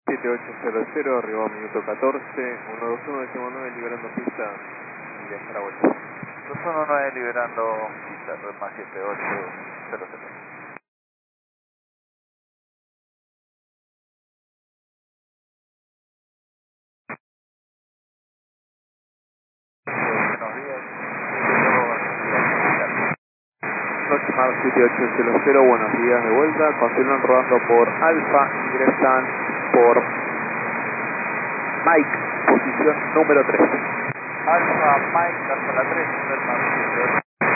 7800, arribado minuto 14, 121, décimo 9, liberando pista, y viajar a vuelta. 219 liberando pista, más 7800. Buenos días. Aproximado 7800, buenos días de vuelta, continúan rodando por Alfa, ingresan por Mike, posición número 3. Alfa Mike hasta la 3,